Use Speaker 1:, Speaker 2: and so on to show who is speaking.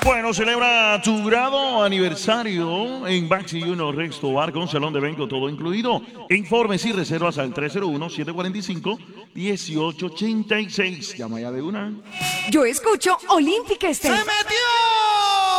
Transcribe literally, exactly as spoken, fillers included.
Speaker 1: Bueno, celebra tu grado aniversario en Baxi Uno Resto Bar con salón de evento todo incluido. Informes y reservas al tres cero uno, siete cuatro cinco, uno ocho ocho seis. Llama ya de una.
Speaker 2: Yo escucho Olímpica
Speaker 3: ¡Se
Speaker 2: Estéreo.
Speaker 3: metió!